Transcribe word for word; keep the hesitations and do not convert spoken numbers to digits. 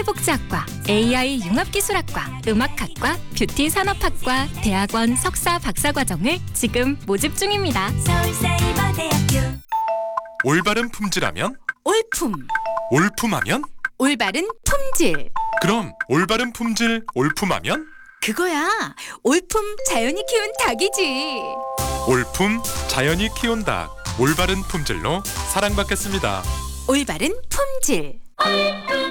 사회복지학과, 에이아이 융합기술학과, 음악학과, 뷰티산업학과, 대학원 석사 박사과정을 지금 모집 중입니다. 서울사이버대학교. 올바른 품질하면? 올품, 올품하면? 올바른 품질. 그럼 올바른 품질 올품하면? 그거야. 올품 자연이 키운 닭이지. 올품 자연이 키운 닭. 올바른 품질로 사랑받겠습니다. 올바른 품질.